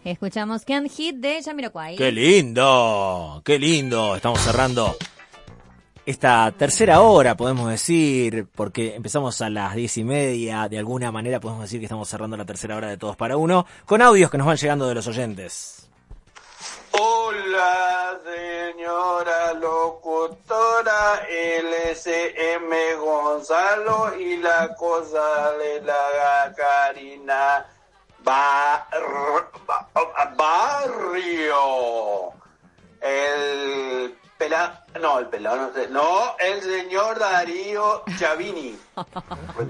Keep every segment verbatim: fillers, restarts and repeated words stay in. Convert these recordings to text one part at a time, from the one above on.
Escuchamos Can't Hit de Jamiroquai. ¡Qué lindo! ¡Qué lindo! Estamos cerrando esta tercera hora, podemos decir, porque empezamos a las diez y media. De alguna manera podemos decir que estamos cerrando la tercera hora de Todos para Uno, con audios que nos van llegando de los oyentes. Hola, señora locutora, L S M Gonzalo y la cosa de la Karina Bar- Barrio. El pelado, no, el pelado, no sé, no, el señor Darío Chavini. Buen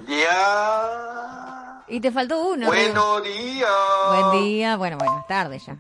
día. Y te faltó uno. Buenos días. Buen día, bueno, bueno, tarde ya.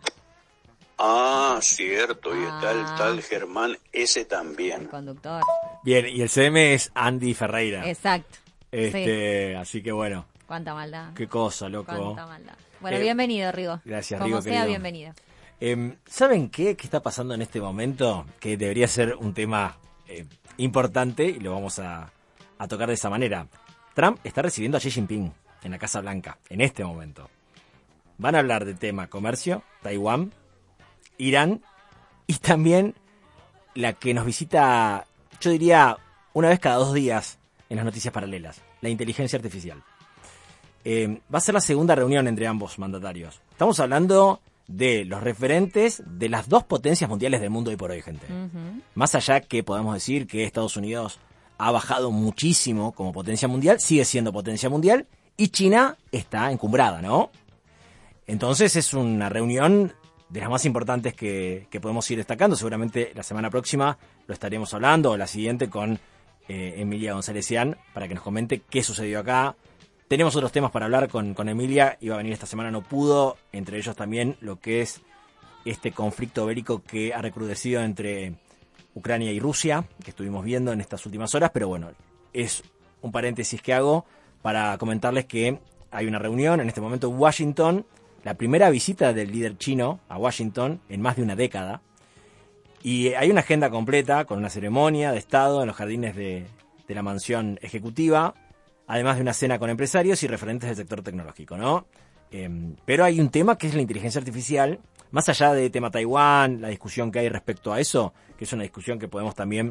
Ah, cierto, y está el Ah. tal Germán, ese El también. conductor. Bien, y el C M es Andy Ferreira. Exacto. Este, así que bueno, Cuánta maldad. qué cosa, loco. Cuánta maldad. Bueno, Eh, bienvenido, Rigo. gracias, Como Rigo, sea, querido. bienvenido. Eh, ¿Saben qué? ¿Qué está pasando en este momento? Que debería ser un tema eh, importante y lo vamos a, a tocar de esa manera. Trump está recibiendo a Xi Jinping en la Casa Blanca, en este momento. Van a hablar de tema comercio, Taiwán, Irán y también la que nos visita, yo diría, una vez cada dos días en las noticias paralelas, la inteligencia artificial. Eh, va a ser la segunda reunión entre ambos mandatarios. Estamos hablando de los referentes de las dos potencias mundiales del mundo hoy por hoy, gente. Uh-huh. Más allá que podamos decir que Estados Unidos ha bajado muchísimo como potencia mundial, sigue siendo potencia mundial, y China está encumbrada, ¿no? Entonces es una reunión de las más importantes que, que podemos ir destacando. Seguramente la semana próxima lo estaremos hablando, o la siguiente, con eh, Emilia González-Cian, para que nos comente qué sucedió acá. Tenemos otros temas para hablar con, con Emilia, iba a venir esta semana, no pudo, entre ellos también lo que es este conflicto bélico que ha recrudecido entre Ucrania y Rusia, que estuvimos viendo en estas últimas horas, pero bueno, es un paréntesis que hago para comentarles que hay una reunión en este momento en Washington, la primera visita del líder chino a Washington en más de una década, y hay una agenda completa con una ceremonia de Estado en los jardines de, de la mansión ejecutiva, además de una cena con empresarios y referentes del sector tecnológico, ¿no? Eh, pero hay un tema que es la inteligencia artificial, más allá de tema Taiwán, la discusión que hay respecto a eso, que es una discusión que podemos también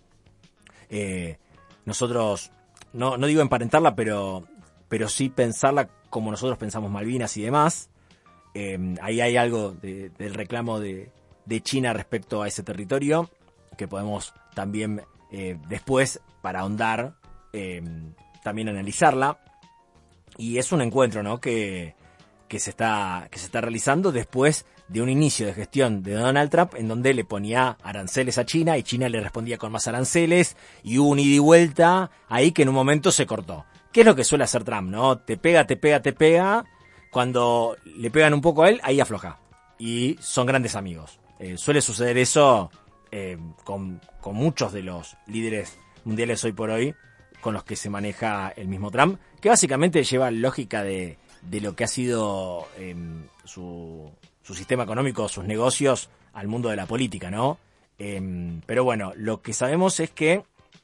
eh, nosotros, no, no digo emparentarla, pero, pero sí pensarla como nosotros pensamos Malvinas y demás. Eh, ahí hay algo de, del reclamo de, de China respecto a ese territorio, que podemos también eh, después, para ahondar, eh, también analizarla. Y es un encuentro, ¿no?, que, que se está que se está realizando después de un inicio de gestión de Donald Trump en donde le ponía aranceles a China y China le respondía con más aranceles, y hubo un ida y vuelta ahí que en un momento se cortó. ¿Qué es lo que suele hacer Trump, no? Te pega, te pega, te pega. Cuando le pegan un poco a él, ahí afloja. Y son grandes amigos. Eh, suele suceder eso eh, con, con muchos de los líderes mundiales hoy por hoy con los que se maneja el mismo Trump, que básicamente lleva lógica de, de lo que ha sido eh, su, su sistema económico, sus negocios, al mundo de la política, ¿no? Eh, pero bueno, lo que sabemos es que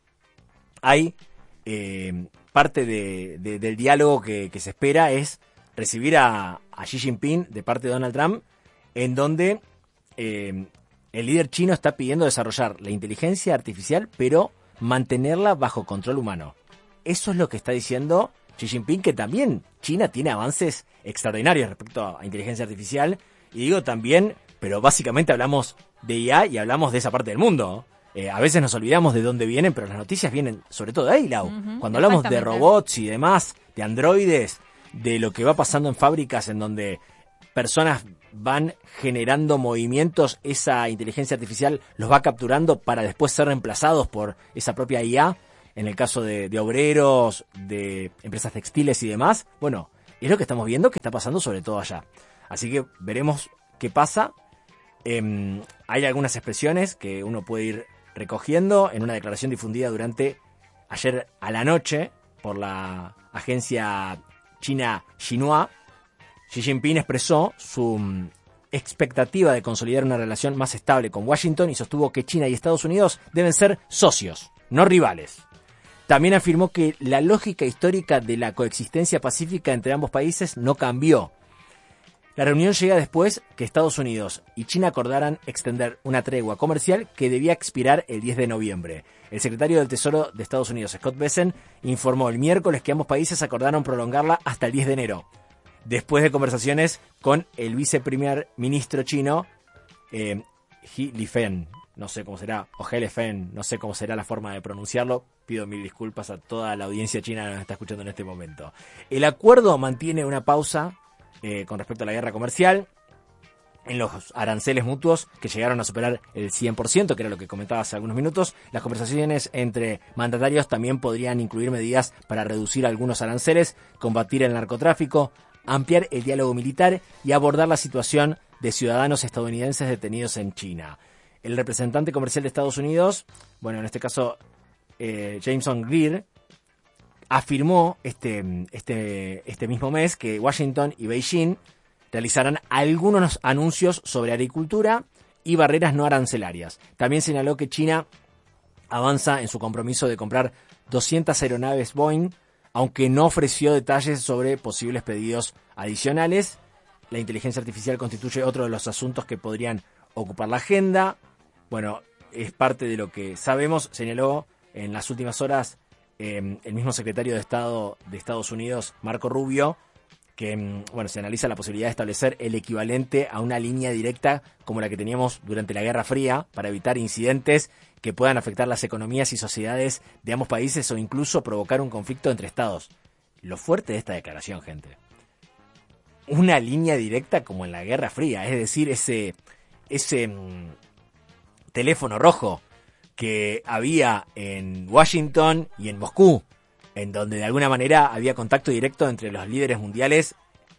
hay eh, parte de, de, del diálogo que, que se espera es recibir a, a Xi Jinping de parte de Donald Trump, en donde eh, el líder chino está pidiendo desarrollar la inteligencia artificial, pero mantenerla bajo control humano. Eso es lo que está diciendo Xi Jinping, que también China tiene avances extraordinarios respecto a inteligencia artificial, y digo también, pero básicamente hablamos de I A y hablamos de esa parte del mundo. Eh, a veces nos olvidamos de dónde vienen, pero las noticias vienen sobre todo de ahí, Lau. Uh-huh, Cuando hablamos de exactamente. robots y demás, de androides, de lo que va pasando en fábricas en donde personas van generando movimientos, esa inteligencia artificial los va capturando para después ser reemplazados por esa propia I A, en el caso de, de obreros, de empresas textiles y demás. Bueno, es lo que estamos viendo que está pasando sobre todo allá. Así que veremos qué pasa. Eh, hay algunas expresiones que uno puede ir recogiendo en una declaración difundida durante ayer a la noche por la agencia china Xinhua. Xi Jinping expresó su mm, expectativa de consolidar una relación más estable con Washington y sostuvo que China y Estados Unidos deben ser socios, no rivales. También afirmó que la lógica histórica de la coexistencia pacífica entre ambos países no cambió. La reunión llega después que Estados Unidos y China acordaran extender una tregua comercial que debía expirar el diez de noviembre. El secretario del Tesoro de Estados Unidos, Scott Bessent, informó el miércoles que ambos países acordaron prolongarla hasta el diez de enero, después de conversaciones con el viceprimer ministro chino, eh, He Lifeng, no sé cómo será, o He Lifeng, no sé cómo será la forma de pronunciarlo. Pido mil disculpas a toda la audiencia china que nos está escuchando en este momento. El acuerdo mantiene una pausa eh, con respecto a la guerra comercial en los aranceles mutuos que llegaron a superar el cien por ciento, que era lo que comentaba hace algunos minutos. Las conversaciones entre mandatarios también podrían incluir medidas para reducir algunos aranceles, combatir el narcotráfico, ampliar el diálogo militar y abordar la situación de ciudadanos estadounidenses detenidos en China. El representante comercial de Estados Unidos, bueno, en este caso eh, Jameson Greer, afirmó este, este, este mismo mes que Washington y Beijing realizarán algunos anuncios sobre agricultura y barreras no arancelarias. También señaló que China avanza en su compromiso de comprar doscientas aeronaves Boeing, aunque no ofreció detalles sobre posibles pedidos adicionales. La inteligencia artificial constituye otro de los asuntos que podrían ocupar la agenda. Bueno, es parte de lo que sabemos, señaló en las últimas horas eh, el mismo secretario de Estado de Estados Unidos, Marco Rubio, que bueno, se analiza la posibilidad de establecer el equivalente a una línea directa como la que teníamos durante la Guerra Fría para evitar incidentes que puedan afectar las economías y sociedades de ambos países o incluso provocar un conflicto entre estados. Lo fuerte de esta declaración, gente. Una línea directa como en la Guerra Fría, es decir, ese, ese mm, teléfono rojo que había en Washington y en Moscú, en donde de alguna manera había contacto directo entre los líderes mundiales,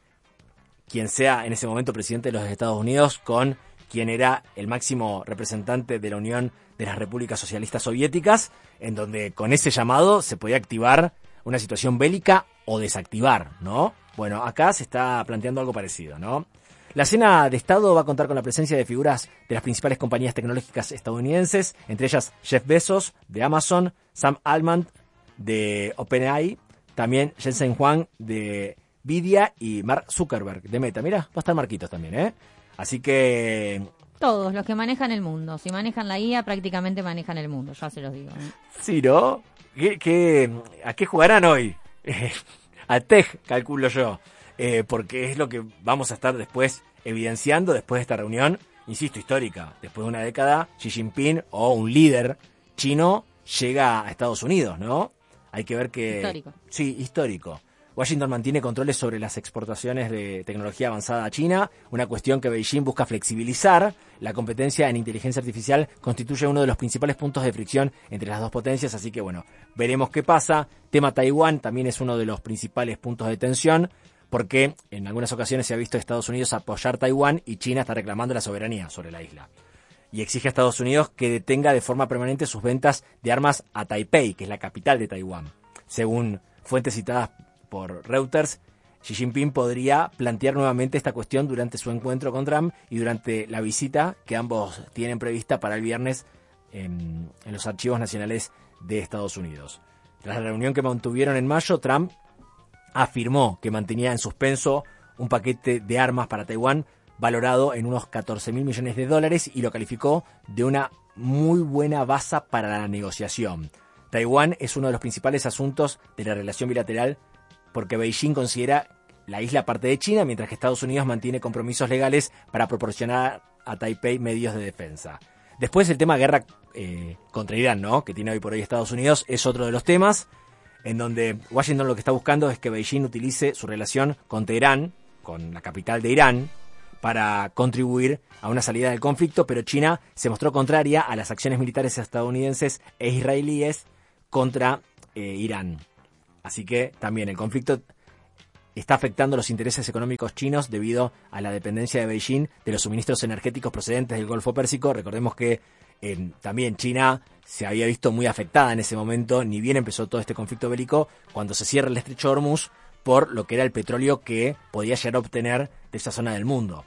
quien sea en ese momento presidente de los Estados Unidos, con quien era el máximo representante de la Unión de las Repúblicas Socialistas Soviéticas, en donde con ese llamado se podía activar una situación bélica o desactivar, ¿no? Bueno, acá se está planteando algo parecido, ¿no? La cena de Estado va a contar con la presencia de figuras de las principales compañías tecnológicas estadounidenses, entre ellas Jeff Bezos, de Amazon, Sam Altman, de OpenAI, también Jensen Huang, de Nvidia, y Mark Zuckerberg, de Meta. Mira, va a estar Marquitos también, ¿eh? Así que... Todos los que manejan el mundo. Si manejan la I A, prácticamente manejan el mundo, ya se los digo, ¿eh? Sí, ¿no? ¿Qué, qué, ¿A qué jugarán hoy? A Tech, calculo yo. Eh, porque es lo que vamos a estar después evidenciando después de esta reunión, insisto, histórica. Después de una década, Xi Jinping o un líder chino llega a Estados Unidos, ¿no? Hay que ver que... Histórico. Sí, histórico. Washington mantiene controles sobre las exportaciones de tecnología avanzada a China, una cuestión que Beijing busca flexibilizar. La competencia en inteligencia artificial constituye uno de los principales puntos de fricción entre las dos potencias, así que bueno, veremos qué pasa. Tema Taiwán también es uno de los principales puntos de tensión, porque en algunas ocasiones se ha visto a Estados Unidos apoyar Taiwán y China está reclamando la soberanía sobre la isla. Y exige a Estados Unidos que detenga de forma permanente sus ventas de armas a Taipei, que es la capital de Taiwán. Según fuentes citadas por Reuters, Xi Jinping podría plantear nuevamente esta cuestión durante su encuentro con Trump y durante la visita que ambos tienen prevista para el viernes en, en los archivos nacionales de Estados Unidos. Tras la reunión que mantuvieron en mayo, Trump afirmó que mantenía en suspenso un paquete de armas para Taiwán valorado en unos catorce mil millones de dólares y lo calificó de una muy buena base para la negociación. Taiwán es uno de los principales asuntos de la relación bilateral porque Beijing considera la isla parte de China, mientras que Estados Unidos mantiene compromisos legales para proporcionar a Taipei medios de defensa. Después el tema guerra eh, contra Irán, ¿no?, que tiene hoy por hoy Estados Unidos, es otro de los temas, en donde Washington lo que está buscando es que Beijing utilice su relación con Teherán, con la capital de Irán, para contribuir a una salida del conflicto, pero China se mostró contraria a las acciones militares estadounidenses e israelíes contra eh, Irán. Así que también el conflicto está afectando los intereses económicos chinos debido a la dependencia de Beijing de los suministros energéticos procedentes del Golfo Pérsico. Recordemos que eh, también China se había visto muy afectada en ese momento, ni bien empezó todo este conflicto bélico, cuando se cierra el estrecho de Hormuz por lo que era el petróleo que podía llegar a obtener de esa zona del mundo.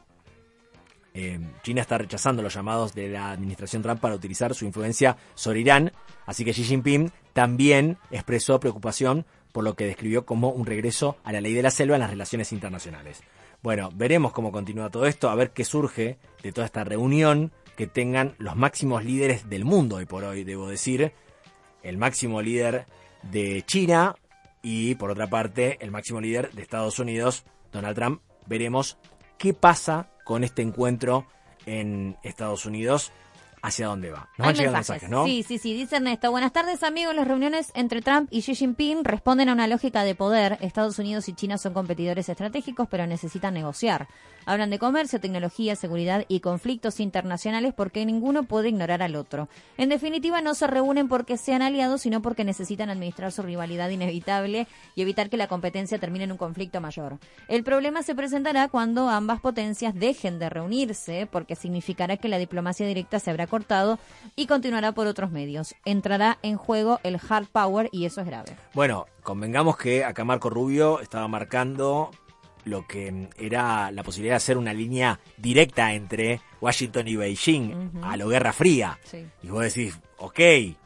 Eh, China está rechazando los llamados de la administración Trump para utilizar su influencia sobre Irán, así que Xi Jinping también expresó preocupación por lo que describió como un regreso a la ley de la selva en las relaciones internacionales. Bueno, veremos cómo continúa todo esto, a ver qué surge de toda esta reunión que tengan los máximos líderes del mundo hoy por hoy, debo decir. El máximo líder de China y, por otra parte, el máximo líder de Estados Unidos, Donald Trump. Veremos qué pasa con este encuentro en Estados Unidos. ¿Hacia dónde va? Nos Hay van llegando mensajes, mensajes, ¿no? Sí, sí, sí. Dice Ernesto, buenas tardes, amigos. Las reuniones entre Trump y Xi Jinping responden a una lógica de poder. Estados Unidos y China son competidores estratégicos, pero necesitan negociar. Hablan de comercio, tecnología, seguridad y conflictos internacionales porque ninguno puede ignorar al otro. En definitiva, no se reúnen porque sean aliados, sino porque necesitan administrar su rivalidad inevitable y evitar que la competencia termine en un conflicto mayor. El problema se presentará cuando ambas potencias dejen de reunirse, porque significará que la diplomacia directa se habrá cortado y continuará por otros medios. Entrará en juego el hard power y eso es grave. Bueno, convengamos que acá Marco Rubio estaba marcando lo que era la posibilidad de hacer una línea directa entre Washington y Beijing, uh-huh, a lo Guerra Fría. Sí. Y vos decís, ok,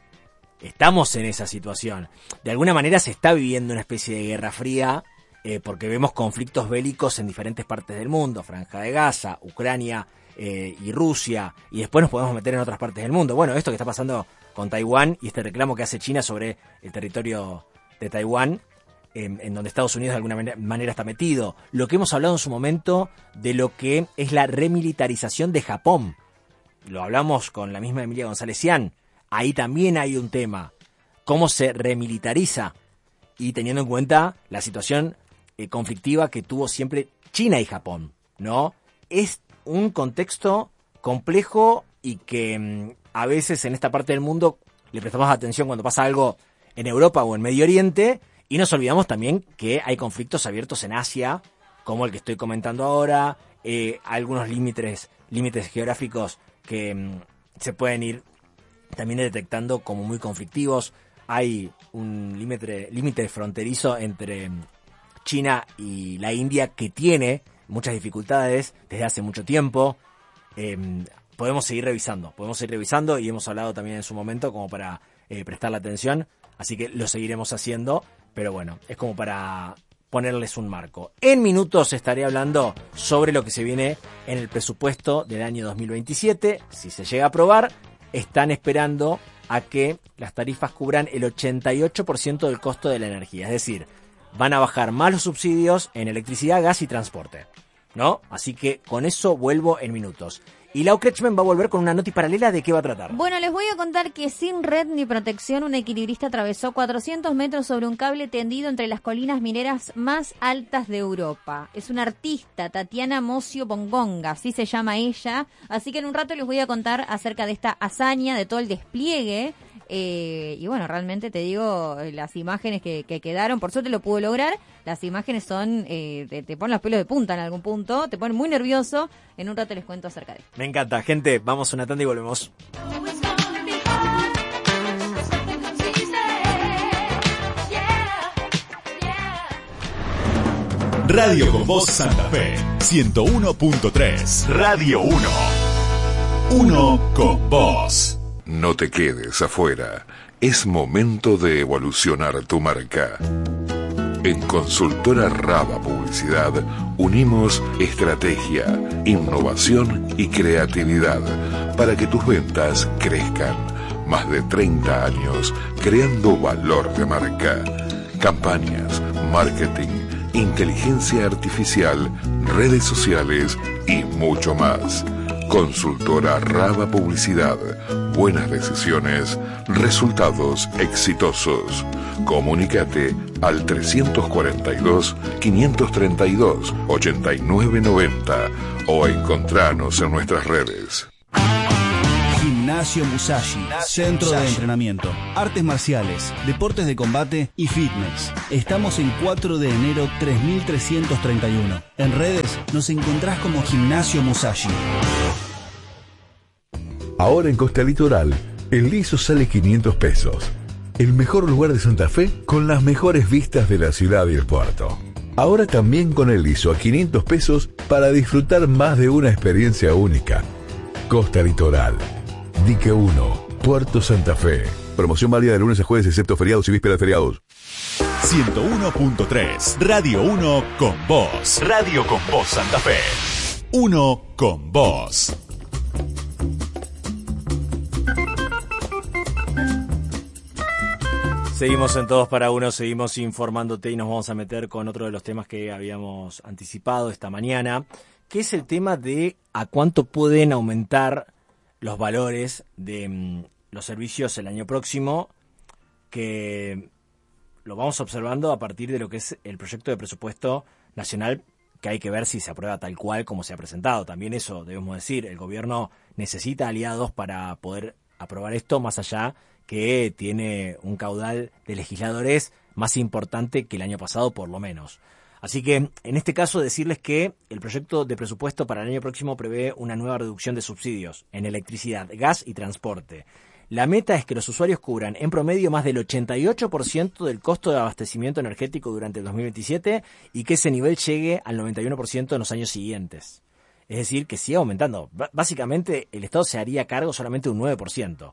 estamos en esa situación. De alguna manera se está viviendo una especie de Guerra Fría, eh, porque vemos conflictos bélicos en diferentes partes del mundo, Franja de Gaza, Ucrania eh, y Rusia, y después nos podemos meter en otras partes del mundo. Bueno, esto que está pasando con Taiwán y este reclamo que hace China sobre el territorio de Taiwán, En, en donde Estados Unidos de alguna manera, manera está metido. Lo que hemos hablado en su momento de lo que es la remilitarización de Japón. Lo hablamos con la misma Emilia González Cián. Ahí también hay un tema. ¿Cómo se remilitariza? Y teniendo en cuenta la situación eh, conflictiva que tuvo siempre China y Japón, ¿no? Es un contexto complejo y que mm, a veces en esta parte del mundo le prestamos atención cuando pasa algo en Europa o en Medio Oriente. Y nos olvidamos también que hay conflictos abiertos en Asia, como el que estoy comentando ahora, eh, algunos límites límites geográficos que mm, se pueden ir también detectando como muy conflictivos. Hay un límite límite fronterizo entre China y la India que tiene muchas dificultades desde hace mucho tiempo. Eh, podemos seguir revisando, podemos seguir revisando y hemos hablado también en su momento como para eh, prestarle atención, así que lo seguiremos haciendo. Pero bueno, es como para ponerles un marco. En minutos estaré hablando sobre lo que se viene en el presupuesto del año dos mil veintisiete. Si se llega a aprobar, están esperando a que las tarifas cubran el ochenta y ocho por ciento del costo de la energía. Es decir, van a bajar más los subsidios en electricidad, gas y transporte, ¿no? Así que con eso vuelvo en minutos. Y Lau Kretschmann va a volver con una noti paralela. ¿De qué va a tratar? Bueno, les voy a contar que sin red ni protección, un equilibrista atravesó cuatrocientos metros sobre un cable tendido entre las colinas mineras más altas de Europa. Es una artista, Tatiana Mocio Bongonga, así se llama ella. Así que en un rato les voy a contar acerca de esta hazaña, de todo el despliegue. Eh, y bueno, realmente te digo, las imágenes que, que quedaron, por suerte lo pudo lograr. Las imágenes son, eh, te, te ponen los pelos de punta en algún punto, te ponen muy nervioso. En un rato les cuento acerca de esto. Me encanta, gente, vamos a una tanda y volvemos. Radio con Voz Santa Fe, ciento uno punto tres. Radio uno. Uno con vos. No te quedes afuera. Es momento de evolucionar tu marca. En Consultora Raba Publicidad unimos estrategia, innovación y creatividad para que tus ventas crezcan. Más de treinta años creando valor de marca. Campañas, marketing, inteligencia artificial, redes sociales y mucho más. Consultora Raba Publicidad. Buenas decisiones, resultados exitosos. Comunícate al trescientos cuarenta y dos, quinientos treinta y dos, ochenta y nueve noventa o encontranos en nuestras redes. Gimnasio Musashi, Gimnasio centro Musashi. de entrenamiento, artes marciales, deportes de combate y fitness. Estamos en cuatro de enero tres mil trescientos treinta y uno. En redes nos encontrás como Gimnasio Musashi. Ahora en Costa Litoral, el liso sale quinientos pesos. El mejor lugar de Santa Fe con las mejores vistas de la ciudad y el puerto. Ahora también con el liso a quinientos pesos para disfrutar más de una experiencia única. Costa Litoral, Dique uno, Puerto Santa Fe. Promoción válida de lunes a jueves excepto feriados y vísperas de feriados. ciento uno punto tres. Radio uno con vos. Radio con vos Santa Fe. Uno con vos. Seguimos en Todos para Uno, seguimos informándote y nos vamos a meter con otro de los temas que habíamos anticipado esta mañana, que es el tema de a cuánto pueden aumentar los valores de mm, los servicios el año próximo, que lo vamos observando a partir de lo que es el proyecto de presupuesto nacional, que hay que ver si se aprueba tal cual como se ha presentado. También eso debemos decir, el gobierno necesita aliados para poder aprobar esto, más allá que tiene un caudal de legisladores más importante que el año pasado, por lo menos. Así que, en este caso, decirles que el proyecto de presupuesto para el año próximo prevé una nueva reducción de subsidios en electricidad, gas y transporte. La meta es que los usuarios cubran en promedio más del ochenta y ocho por ciento del costo de abastecimiento energético durante el dos mil veintisiete y que ese nivel llegue al noventa y uno por ciento en los años siguientes. Es decir, que siga aumentando. B- básicamente, el Estado se haría cargo solamente de un nueve por ciento.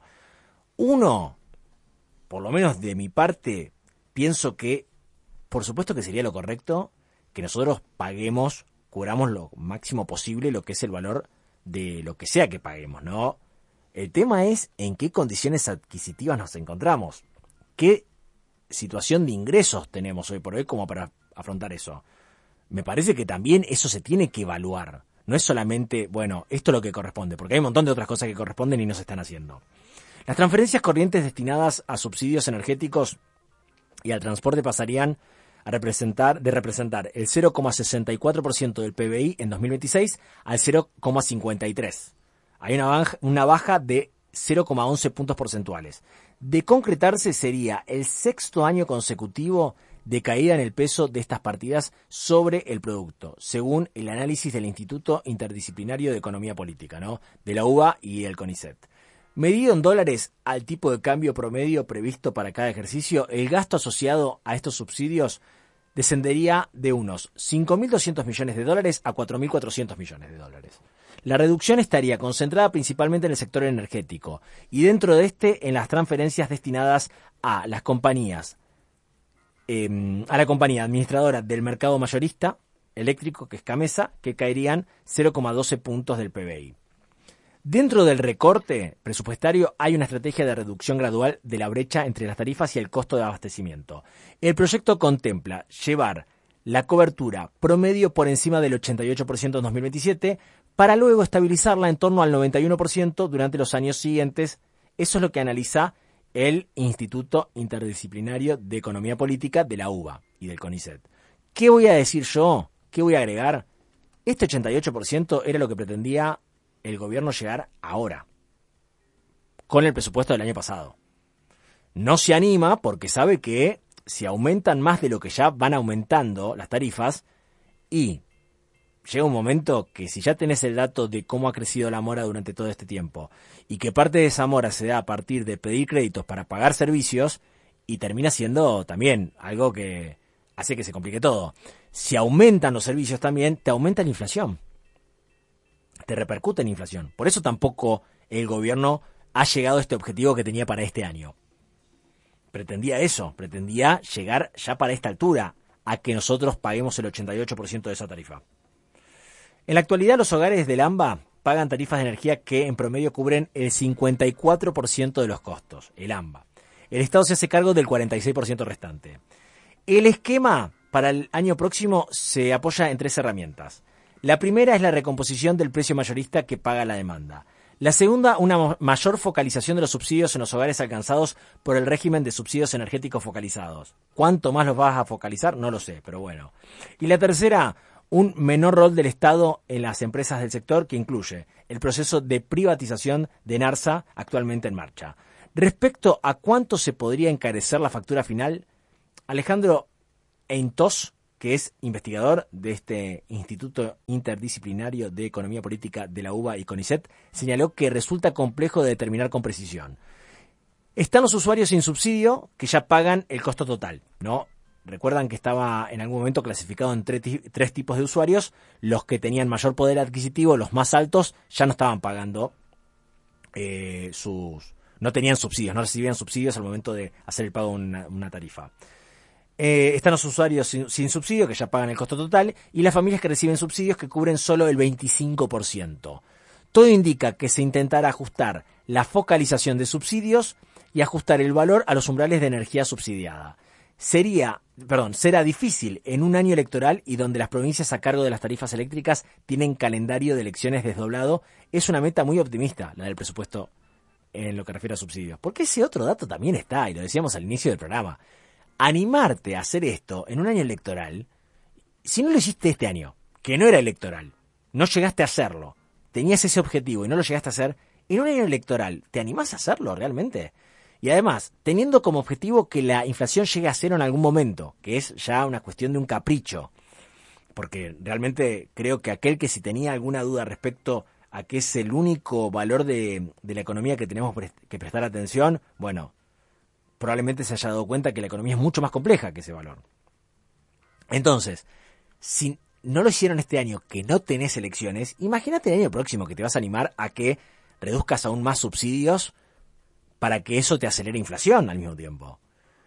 Uno, por lo menos de mi parte, pienso que, por supuesto que sería lo correcto, que nosotros paguemos, cubramos lo máximo posible lo que es el valor de lo que sea que paguemos, ¿no? El tema es en qué condiciones adquisitivas nos encontramos, qué situación de ingresos tenemos hoy por hoy como para afrontar eso. Me parece que también eso se tiene que evaluar. No es solamente, bueno, esto es lo que corresponde, porque hay un montón de otras cosas que corresponden y no se están haciendo. Las transferencias corrientes destinadas a subsidios energéticos y al transporte pasarían a representar de representar el cero coma sesenta y cuatro por ciento del P B I en dos mil veintiséis al cero coma cincuenta y tres por ciento. Hay una baja, una baja de cero coma once puntos porcentuales. De concretarse, sería el sexto año consecutivo de caída en el peso de estas partidas sobre el producto, según el análisis del Instituto Interdisciplinario de Economía Política, ¿no?, de la U B A y el CONICET. Medido en dólares al tipo de cambio promedio previsto para cada ejercicio, el gasto asociado a estos subsidios descendería de unos cinco mil doscientos millones de dólares a cuatro mil cuatrocientos millones de dólares. La reducción estaría concentrada principalmente en el sector energético y dentro de este en las transferencias destinadas a las compañías, eh, a la compañía administradora del mercado mayorista eléctrico, que es Camesa, que caerían cero coma doce puntos del P B I. Dentro del recorte presupuestario hay una estrategia de reducción gradual de la brecha entre las tarifas y el costo de abastecimiento. El proyecto contempla llevar la cobertura promedio por encima del ochenta y ocho por ciento en dos mil veintisiete para luego estabilizarla en torno al noventa y uno por ciento durante los años siguientes. Eso es lo que analiza el Instituto Interdisciplinario de Economía Política de la U B A y del CONICET. ¿Qué voy a decir yo? ¿Qué voy a agregar? Este ochenta y ocho por ciento era lo que pretendía el gobierno llegar ahora, con el presupuesto del año pasado. No se anima porque sabe que si aumentan más de lo que ya van aumentando las tarifas, y llega un momento que si ya tenés el dato de cómo ha crecido la mora durante todo este tiempo, y que parte de esa mora se da a partir de pedir créditos para pagar servicios, y termina siendo también algo que hace que se complique todo. Si aumentan los servicios también, te aumenta la inflación. Te repercute en inflación. Por eso tampoco el gobierno ha llegado a este objetivo que tenía para este año. Pretendía eso, pretendía llegar ya para esta altura a que nosotros paguemos el ochenta y ocho por ciento de esa tarifa. En la actualidad los hogares del AMBA pagan tarifas de energía que en promedio cubren el cincuenta y cuatro por ciento de los costos, el AMBA. El Estado se hace cargo del cuarenta y seis por ciento restante. El esquema para el año próximo se apoya en tres herramientas. La primera es la recomposición del precio mayorista que paga la demanda. La segunda, una mayor focalización de los subsidios en los hogares alcanzados por el régimen de subsidios energéticos focalizados. ¿Cuánto más los vas a focalizar? No lo sé, pero bueno. Y la tercera, un menor rol del Estado en las empresas del sector, que incluye el proceso de privatización de NARSA actualmente en marcha. Respecto a cuánto se podría encarecer la factura final, Alejandro Eintos, que es investigador de este Instituto Interdisciplinario de Economía Política de la U B A y CONICET, señaló que resulta complejo de determinar con precisión. Están los usuarios sin subsidio que ya pagan el costo total, ¿no? Recuerdan que estaba en algún momento clasificado en tres, tres tipos de usuarios. Los que tenían mayor poder adquisitivo, los más altos, ya no estaban pagando eh, sus... no tenían subsidios, no recibían subsidios al momento de hacer el pago de una, una tarifa. Eh, están los usuarios sin, sin subsidio, que ya pagan el costo total, y las familias que reciben subsidios, que cubren solo el veinticinco por ciento. Todo indica que se intentará ajustar la focalización de subsidios y ajustar el valor a los umbrales de energía subsidiada. Sería, perdón, será difícil en un año electoral y donde las provincias a cargo de las tarifas eléctricas tienen calendario de elecciones desdoblado. Es una meta muy optimista la del presupuesto en lo que refiere a subsidios. Porque ese otro dato también está, y lo decíamos al inicio del programa. Animarte a hacer esto en un año electoral, si no lo hiciste este año, que no era electoral, no llegaste a hacerlo, tenías ese objetivo y no lo llegaste a hacer, en un año electoral, ¿te animás a hacerlo realmente? Y además, teniendo como objetivo que la inflación llegue a cero en algún momento, que es ya una cuestión de un capricho, porque realmente creo que aquel que si tenía alguna duda respecto a que es el único valor de, de la economía que tenemos que prestar atención, bueno, probablemente se haya dado cuenta que la economía es mucho más compleja que ese valor. Entonces, si no lo hicieron este año, que no tenés elecciones, imagínate el año próximo que te vas a animar a que reduzcas aún más subsidios para que eso te acelere inflación al mismo tiempo.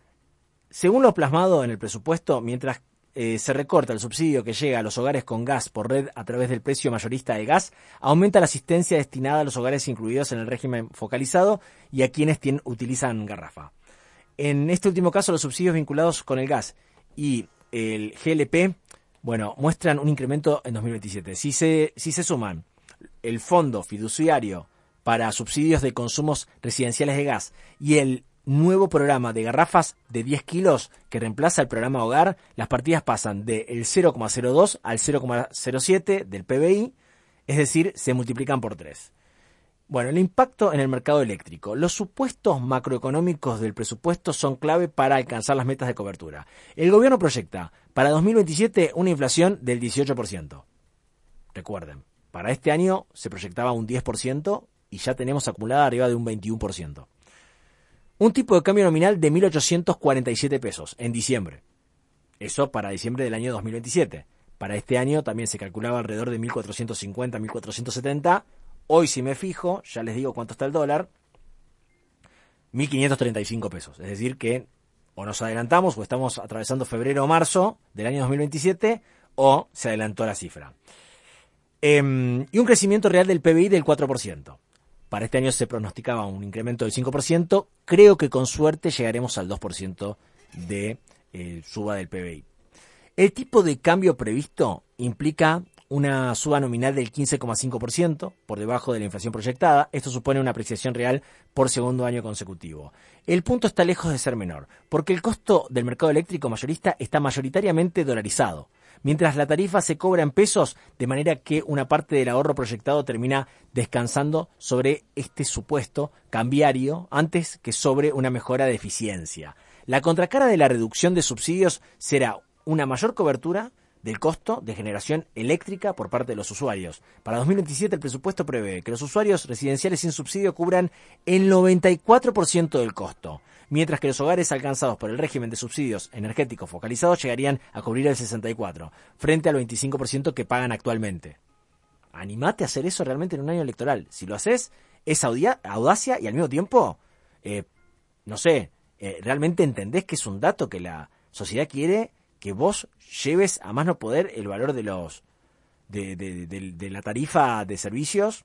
Según lo plasmado en el presupuesto, mientras eh, se recorta el subsidio que llega a los hogares con gas por red a través del precio mayorista del gas, aumenta la asistencia destinada a los hogares incluidos en el régimen focalizado y a quienes tienen, utilizan garrafa. En este último caso, los subsidios vinculados con el gas y el G L P, bueno, muestran un incremento en dos mil veintisiete. Si se, si se suman el fondo fiduciario para subsidios de consumos residenciales de gas y el nuevo programa de garrafas de diez kilos que reemplaza el programa Hogar, las partidas pasan del cero coma cero dos al cero coma cero siete del P B I, es decir, se multiplican por tres. Bueno, el impacto en el mercado eléctrico. Los supuestos macroeconómicos del presupuesto son clave para alcanzar las metas de cobertura. El gobierno proyecta para dos mil veintisiete una inflación del dieciocho por ciento. Recuerden, para este año se proyectaba un diez por ciento y ya tenemos acumulada arriba de un veintiuno por ciento. Un tipo de cambio nominal de mil ochocientos cuarenta y siete pesos en diciembre. Eso para diciembre del año dos mil veintisiete. Para este año también se calculaba alrededor de mil cuatrocientos cincuenta, mil cuatrocientos setenta. Hoy, si me fijo, ya les digo cuánto está el dólar, mil quinientos treinta y cinco pesos. Es decir que o nos adelantamos o estamos atravesando febrero o marzo del año dos mil veintisiete o se adelantó la cifra. Eh, y un crecimiento real del P B I del cuatro por ciento. Para este año se pronosticaba un incremento del cinco por ciento. Creo que con suerte llegaremos al dos por ciento de eh, suba del P B I. El tipo de cambio previsto implica una suba nominal del quince coma cinco por ciento, por debajo de la inflación proyectada. Esto supone una apreciación real por segundo año consecutivo. El punto está lejos de ser menor, porque el costo del mercado eléctrico mayorista está mayoritariamente dolarizado, mientras la tarifa se cobra en pesos, de manera que una parte del ahorro proyectado termina descansando sobre este supuesto cambiario antes que sobre una mejora de eficiencia. La contracara de la reducción de subsidios será una mayor cobertura del costo de generación eléctrica por parte de los usuarios. Para dos mil veintisiete el presupuesto prevé que los usuarios residenciales sin subsidio cubran el noventa y cuatro por ciento del costo, mientras que los hogares alcanzados por el régimen de subsidios energéticos focalizados llegarían a cubrir el sesenta y cuatro por ciento, frente al veinticinco por ciento que pagan actualmente. Animate a hacer eso realmente en un año electoral. Si lo haces, es audacia y al mismo tiempo, eh, no sé, eh, realmente entendés que es un dato que la sociedad quiere que vos lleves a más no poder el valor de los de, de, de, de la tarifa de servicios,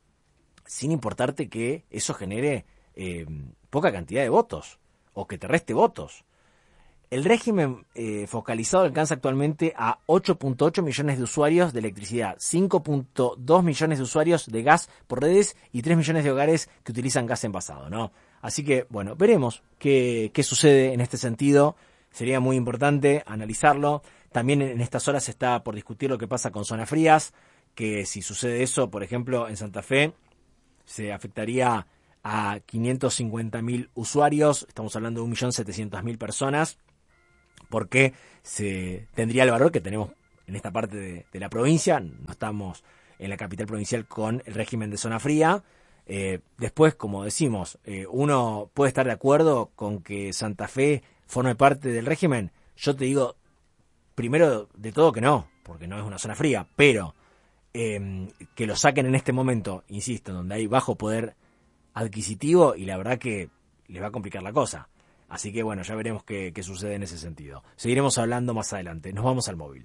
sin importarte que eso genere eh, poca cantidad de votos o que te reste votos. El régimen eh, focalizado alcanza actualmente a ocho punto ocho millones de usuarios de electricidad, cinco punto dos millones de usuarios de gas por redes y tres millones de hogares que utilizan gas envasado, ¿no? Así que, bueno, veremos qué, qué sucede en este sentido. Sería muy importante analizarlo. También en estas horas se está por discutir lo que pasa con zonas frías, que si sucede eso, por ejemplo, en Santa Fe, se afectaría a quinientos cincuenta mil usuarios, estamos hablando de un millón setecientas mil personas, porque se tendría el valor que tenemos en esta parte de, de la provincia. No estamos en la capital provincial con el régimen de zona fría. Eh, después, como decimos, eh, uno puede estar de acuerdo con que Santa Fe forme parte del régimen. Yo te digo, primero de todo que no, porque no es una zona fría, pero eh, que lo saquen en este momento, insisto, donde hay bajo poder adquisitivo y la verdad que les va a complicar la cosa. Así que bueno, ya veremos qué, qué sucede en ese sentido. Seguiremos hablando más adelante. Nos vamos al móvil.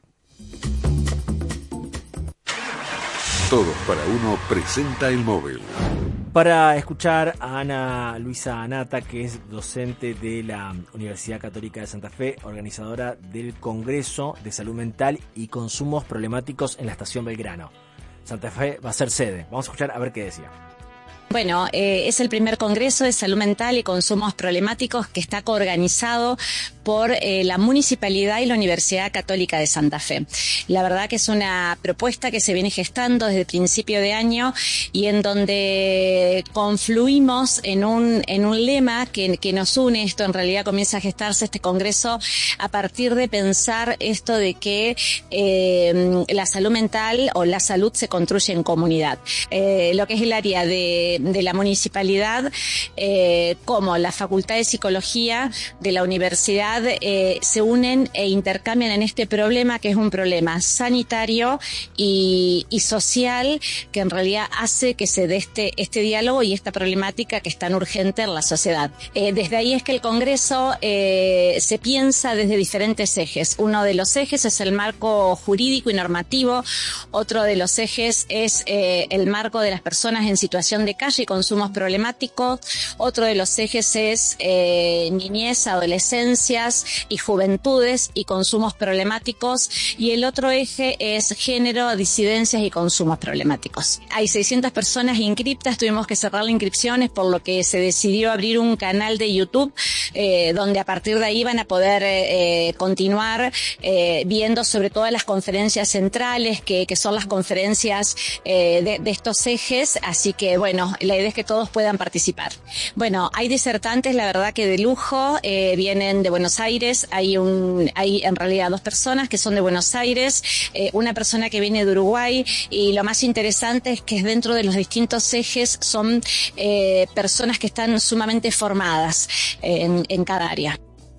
Todos para uno presenta el móvil. Para escuchar a Ana Luisa Anata, que es docente de la Universidad Católica de Santa Fe, organizadora del Congreso de Salud Mental y Consumos Problemáticos en la Estación Belgrano. Santa Fe va a ser sede. Vamos a escuchar a ver qué decía. Bueno, eh, es el primer Congreso de Salud Mental y Consumos Problemáticos que está coorganizado por eh, la Municipalidad y la Universidad Católica de Santa Fe. La verdad que es una propuesta que se viene gestando desde el principio de año y en donde confluimos en un, en un lema que, que nos une. Esto en realidad comienza a gestarse este Congreso a partir de pensar esto de que eh, la salud mental o la salud se construye en comunidad. Eh, lo que es el área de de la municipalidad, eh, como la Facultad de Psicología de la universidad, eh, se unen e intercambian en este problema, que es un problema sanitario y, y social, que en realidad hace que se dé este, este diálogo y esta problemática que es tan urgente en la sociedad. Eh, desde ahí es que el Congreso eh, se piensa desde diferentes ejes. Uno de los ejes es el marco jurídico y normativo, otro de los ejes es eh, el marco de las personas en situación de calle y consumos problemáticos. Otro de los ejes es eh, niñez, adolescencias y juventudes y consumos problemáticos. Y el otro eje es género, disidencias y consumos problemáticos. Hay seiscientas personas inscriptas, tuvimos que cerrar las inscripciones, por lo que se decidió abrir un canal de YouTube eh, donde a partir de ahí van a poder eh, continuar eh, viendo sobre todo las conferencias centrales, que, que son las conferencias eh, de, de estos ejes. Así que bueno, la idea es que todos puedan participar. Bueno, hay disertantes, la verdad que de lujo, eh, vienen de Buenos Aires, hay un, hay en realidad dos personas que son de Buenos Aires, eh, una persona que viene de Uruguay, y lo más interesante es que dentro de los distintos ejes son eh, personas que están sumamente formadas eh, en, en cada área.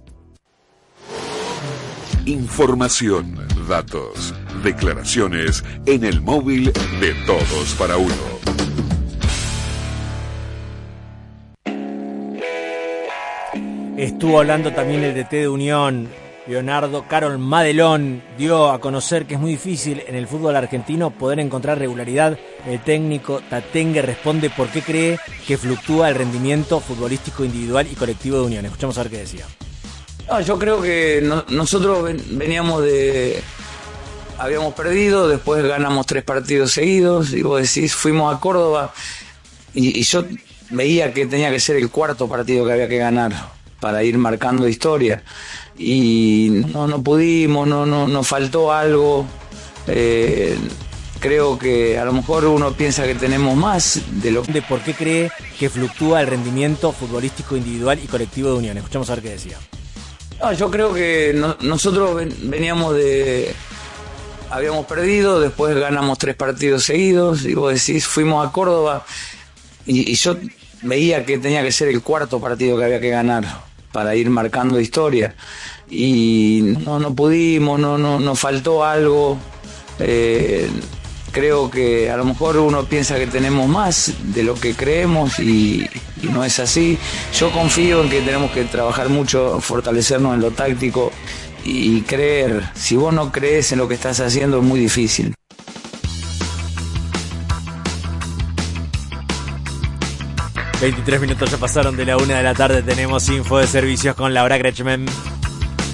Información, datos, declaraciones en el móvil de Todos para Uno. Estuvo hablando también el D T de Unión, Leonardo Carol Madelón, dio a conocer que es muy difícil en el fútbol argentino poder encontrar regularidad. El técnico Tatengue responde por qué cree que fluctúa el rendimiento futbolístico individual y colectivo de Unión. Escuchamos a ver qué decía. No, yo creo que no, nosotros ven, veníamos de... Habíamos perdido, después ganamos tres partidos seguidos, y vos decís, fuimos a Córdoba, y, y yo veía que tenía que ser el cuarto partido que había que ganar para ir marcando historia, y no, no pudimos, no, no, nos faltó algo. Eh, creo que a lo mejor uno piensa que tenemos más de lo que... De por qué cree que fluctúa el rendimiento futbolístico individual y colectivo de Unión. Escuchamos a ver qué decía. No, yo creo que no, nosotros ven, veníamos de... Habíamos perdido, después ganamos tres partidos seguidos, y vos decís, fuimos a Córdoba, y, y yo veía que tenía que ser el cuarto partido que había que ganar para ir marcando historia, y no, no pudimos, no, no, nos faltó algo. Eh, creo que a lo mejor uno piensa que tenemos más de lo que creemos, y, y no es así. Yo confío en que tenemos que trabajar mucho, fortalecernos en lo táctico y creer. Si vos no crees en lo que estás haciendo, es muy difícil. veintitrés minutos ya pasaron de la una de la tarde. Tenemos info de servicios con Laura Kretschmann.